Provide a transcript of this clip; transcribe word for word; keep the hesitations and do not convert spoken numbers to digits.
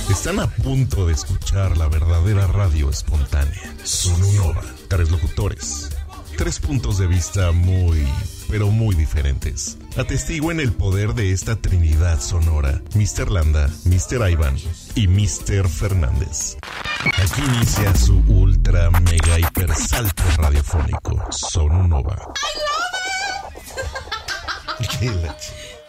Están a punto de escuchar la verdadera radio espontánea. Sononova. Tres locutores. Tres puntos de vista muy, pero muy diferentes. Atestiguen el poder de esta trinidad sonora. mister Landa, mister Iván y mister Fernández. Aquí inicia su ultra, mega, hiper salto radiofónico. Sononova. I love it. ¿Qué la ch-